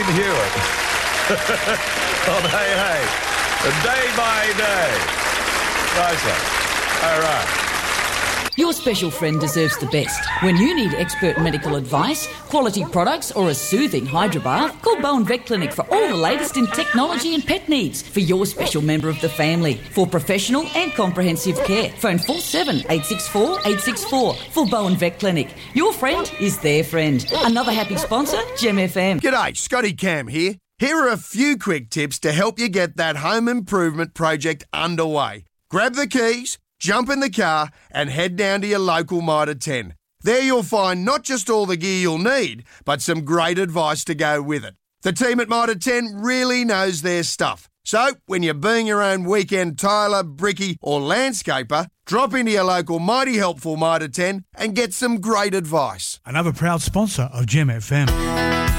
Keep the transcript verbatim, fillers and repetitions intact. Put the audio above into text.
Hewitt. On Hey Hey. Day by day. Nice one. All right. Your special friend deserves the best. When you need expert medical advice, quality products or a soothing hydrobath, call Bowen Vet Clinic for all the latest in technology and pet needs for your special member of the family. For professional and comprehensive care, phone four seven eight six four eight six four for Bowen Vet Clinic. Your friend is their friend. Another happy sponsor, Gem F M. G'day, Scotty Cam here. Here are a few quick tips to help you get that home improvement project underway. Grab the keys, jump in the car and head down to your local Mitre ten. There you'll find not just all the gear you'll need, but some great advice to go with it. The team at Mitre ten really knows their stuff. So, when you're being your own weekend tiler, brickie or landscaper, drop into your local mighty helpful Mitre ten and get some great advice. Another proud sponsor of Gem F M.